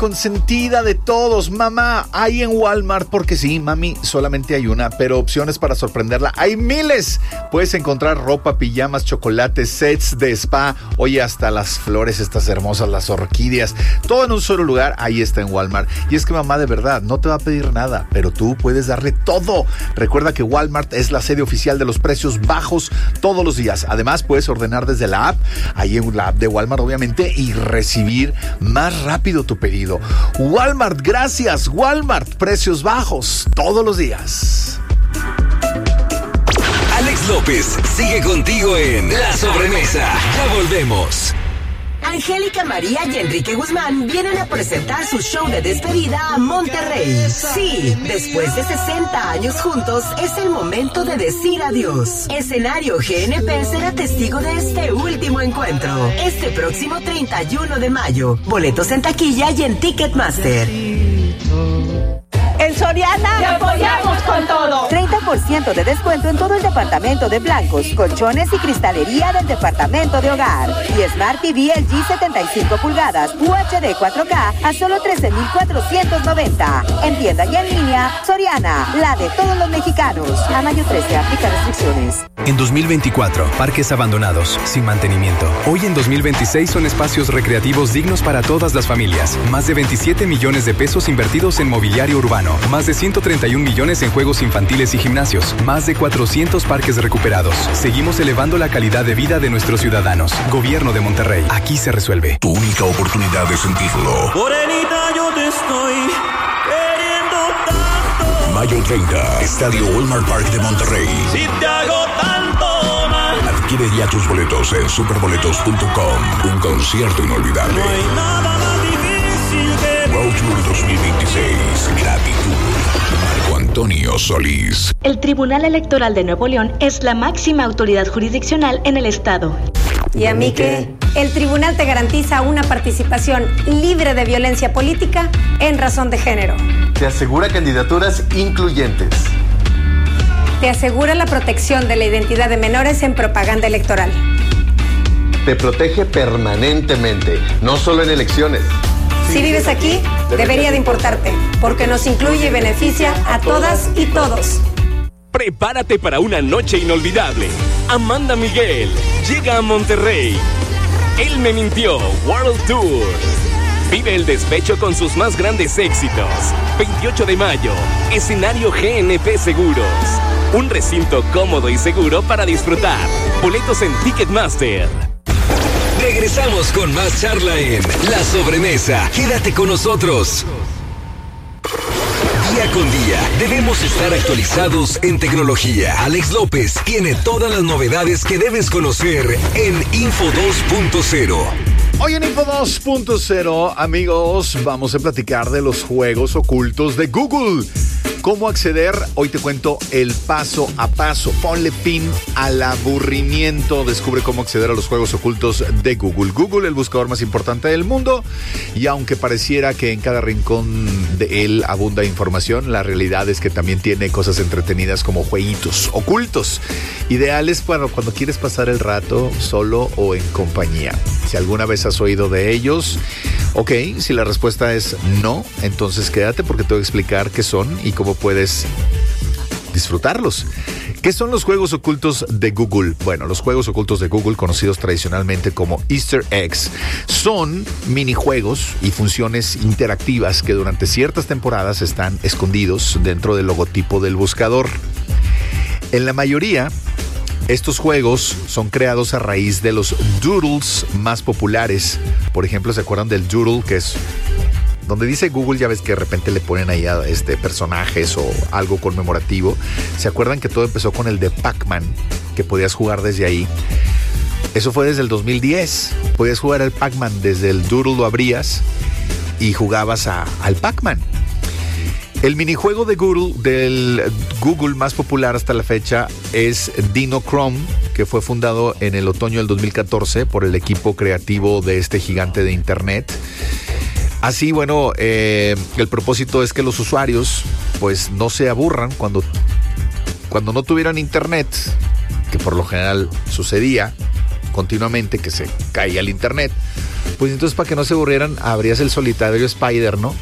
consentida de todos, mamá, hay en Walmart, porque sí, mami, solamente hay una, pero opciones para sorprenderla hay miles. Puedes encontrar ropa, pijamas, chocolates, sets de spa, oye, hasta las flores estas hermosas, las orquídeas, todo en un solo lugar, ahí está en Walmart. Y es que mamá de verdad no te va a pedir nada, pero tú puedes darle todo. Recuerda que Walmart es la sede oficial de los precios bajos todos los días. Además, puedes ordenar desde la app, ahí en la app de Walmart obviamente, y recibir más rápido tu pedido. Walmart, gracias. Walmart, precios bajos todos los días. Alex López sigue contigo en La Sobremesa. Ya volvemos. Angélica María y Enrique Guzmán vienen a presentar su show de despedida a Monterrey. Sí, después de 60 años juntos, es el momento de decir adiós. Escenario GNP será testigo de este último encuentro. Este próximo 31 de mayo. Boletos en taquilla y en Ticketmaster. En Soriana te apoyamos con todo. 30% de descuento en todo el departamento de blancos, colchones y cristalería del departamento de hogar. Y Smart TV LG 75 pulgadas UHD 4K a solo 13,490. En tienda y en línea, Soriana, la de todos los mexicanos. A mayo 13, aplica restricciones. En 2024, parques abandonados, sin mantenimiento. Hoy en 2026 son espacios recreativos dignos para todas las familias. Más de 27 millones de pesos invertidos en mobiliario urbano. Más de 131 millones en juegos infantiles y gimnasios. Más de 400 parques recuperados. Seguimos elevando la calidad de vida de nuestros ciudadanos. Gobierno de Monterrey. Aquí se resuelve. Tu única oportunidad de sentirlo. Morenita, yo te estoy queriendo tanto. Mayo 30, Estadio Walmart Park de Monterrey. Si te hago tanto mal. Adquiere ya tus boletos en superboletos.com. Un concierto inolvidable. No hay nada más difícil que World Tour 2026. Gratitud. Marco Antonio Solís. El Tribunal Electoral de Nuevo León es la máxima autoridad jurisdiccional en el estado. ¿Y a mí qué? El tribunal te garantiza una participación libre de violencia política en razón de género. Te asegura candidaturas incluyentes. Te asegura la protección de la identidad de menores en propaganda electoral. Te protege permanentemente, no solo en elecciones. Si vives aquí, debería de importarte, porque nos incluye y beneficia a todas y todos. Prepárate para una noche inolvidable. Amanda Miguel llega a Monterrey. Él me mintió, World Tour. Vive el despecho con sus más grandes éxitos. 28 de mayo, escenario GNP Seguros. Un recinto cómodo y seguro para disfrutar. Boletos en Ticketmaster. Regresamos con más charla en La Sobremesa. Quédate con nosotros. Día con día debemos estar actualizados en tecnología. Alex López tiene todas las novedades que debes conocer en Info 2.0. Hoy en Info 2.0, amigos, vamos a platicar de los juegos ocultos de Google. ¿Cómo acceder? Hoy te cuento el paso a paso. Ponle fin al aburrimiento. Descubre cómo acceder a los juegos ocultos de Google. Google, el buscador más importante del mundo. Y aunque pareciera que en cada rincón de él abunda información, la realidad es que también tiene cosas entretenidas como jueguitos ocultos. Ideales para cuando quieres pasar el rato solo o en compañía. Si alguna vez has oído de ellos, ok, si la respuesta es no, entonces quédate porque te voy a explicar qué son y cómo puedes disfrutarlos. ¿Qué son los juegos ocultos de Google? Bueno, los juegos ocultos de Google, conocidos tradicionalmente como Easter eggs, son minijuegos y funciones interactivas que durante ciertas temporadas están escondidos dentro del logotipo del buscador. En la mayoría, estos juegos son creados a raíz de los doodles más populares. Por ejemplo, ¿se acuerdan del doodle? Que es donde dice Google, ya ves que de repente le ponen ahí a personajes o algo conmemorativo. ¿Se acuerdan que todo empezó con el de Pac-Man? Que podías jugar desde ahí. Eso fue desde el 2010. Podías jugar al Pac-Man desde el doodle, lo abrías y jugabas al Pac-Man. El minijuego de del Google más popular hasta la fecha es Dinochrome, que fue fundado en el otoño del 2014 por el equipo creativo de este gigante de internet. Así, bueno, el propósito es que los usuarios pues no se aburran cuando no tuvieran internet, que por lo general sucedía continuamente, que se caía el internet. Pues entonces, para que no se aburrieran, abrías el solitario Spider, ¿no?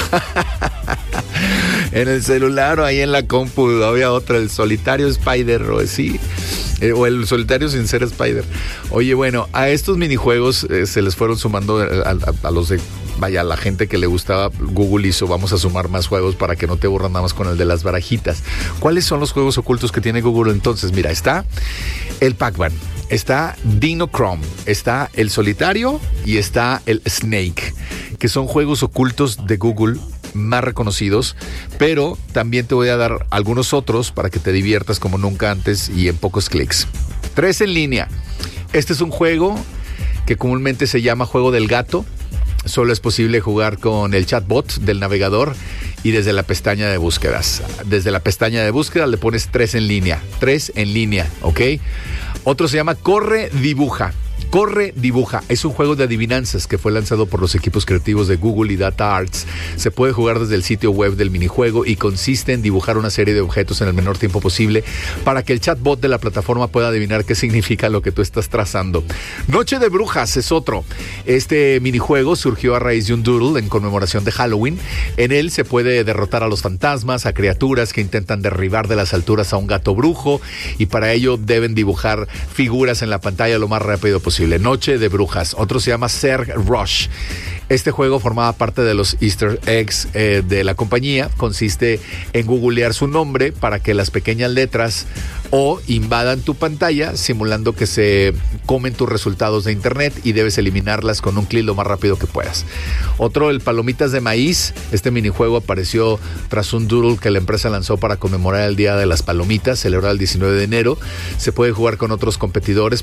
En el celular o ahí en la compu había otra, el solitario Spider, o sí, o el solitario sin ser Spider. Oye, bueno, a estos minijuegos se les fueron sumando a los de... Vaya, la gente que le gustaba, Google hizo, vamos a sumar más juegos para que no te aburran nada más con el de las barajitas. ¿Cuáles son los juegos ocultos que tiene Google entonces? Mira, está el Pac-Man, está Dino Chrome, está el Solitario y está el Snake, que son juegos ocultos de Google más reconocidos, pero también te voy a dar algunos otros para que te diviertas como nunca antes y en pocos clics. 3 en línea. Este es un juego que comúnmente se llama Juego del Gato. Solo es posible jugar con el chatbot del navegador y desde la pestaña de búsquedas. Desde la pestaña de búsqueda le pones 3 en línea. 3 en línea, ¿ok? Otro se llama Corre, Dibuja. Corre, Dibuja. Es un juego de adivinanzas que fue lanzado por los equipos creativos de Google y Data Arts. Se puede jugar desde el sitio web del minijuego y consiste en dibujar una serie de objetos en el menor tiempo posible para que el chatbot de la plataforma pueda adivinar qué significa lo que tú estás trazando. Noche de Brujas es otro. Este minijuego surgió a raíz de un doodle en conmemoración de Halloween. En él se puede derrotar a los fantasmas, a criaturas que intentan derribar de las alturas a un gato brujo, y para ello deben dibujar figuras en la pantalla lo más rápido posible. Noche de Brujas. Otro se llama Zerg Rush. Este juego formaba parte de los Easter eggs de la compañía. Consiste en googlear su nombre para que las pequeñas letras o invadan tu pantalla, simulando que se comen tus resultados de internet, y debes eliminarlas con un clic lo más rápido que puedas. Otro, el Palomitas de Maíz. Este minijuego apareció tras un doodle que la empresa lanzó para conmemorar el Día de las Palomitas, celebrado el 19 de enero. Se puede jugar con otros competidores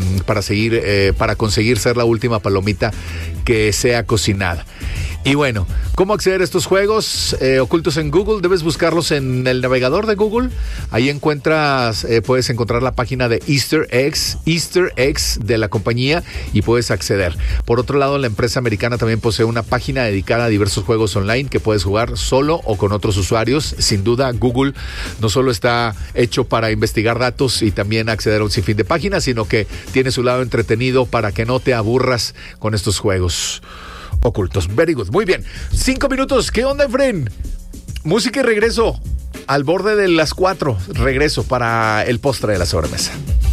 para conseguir ser la última palomita que sea cocinada. Y bueno, ¿cómo acceder a estos juegos ocultos en Google? Debes buscarlos en el navegador de Google. Ahí puedes encontrar la página de Easter eggs de la compañía, y puedes acceder. Por otro lado, la empresa americana también posee una página dedicada a diversos juegos online que puedes jugar solo o con otros usuarios. Sin duda, Google no solo está hecho para investigar datos y también acceder a un sinfín de páginas, sino que tiene su lado entretenido para que no te aburras con estos juegos ocultos. Very good. Muy bien. 5 minutos. ¿Qué onda, Efren? Música y regreso. Al borde de las 4. Regreso para el postre de la sobremesa.